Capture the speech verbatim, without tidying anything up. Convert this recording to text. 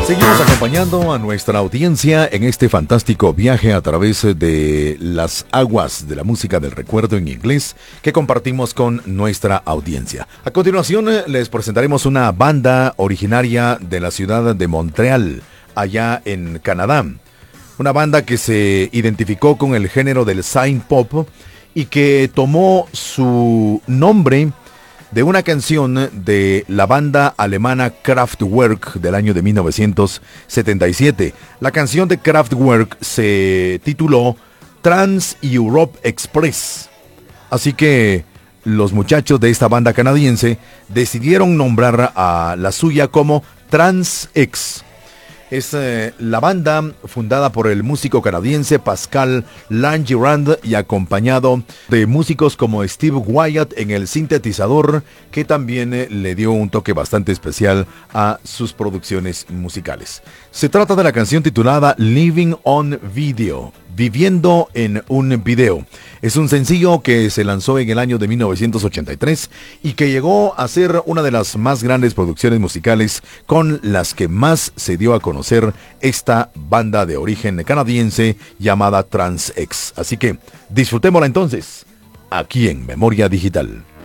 Seguimos acompañando a nuestra audiencia en este fantástico viaje a través de las aguas de la música del recuerdo en inglés que compartimos con nuestra audiencia. A continuación les presentaremos una banda originaria de la ciudad de Montreal, allá en Canadá. Una banda que se identificó con el género del synth pop y que tomó su nombre de una canción de la banda alemana Kraftwerk del año de mil novecientos setenta y siete. La canción de Kraftwerk se tituló Trans-Europe Express. Así que los muchachos de esta banda canadiense decidieron nombrar a la suya como Trans-X. Es eh, la banda fundada por el músico canadiense Pascal Langerand y acompañado de músicos como Steve Wyatt en el sintetizador, que también eh, le dio un toque bastante especial a sus producciones musicales. Se trata de la canción titulada Living on Video, Viviendo en un Video. Es un sencillo que se lanzó en el año de mil novecientos ochenta y tres y que llegó a ser una de las más grandes producciones musicales con las que más se dio a conocer esta banda de origen canadiense llamada Trans-X. Así que disfrutémosla entonces, aquí en Memoria Digital.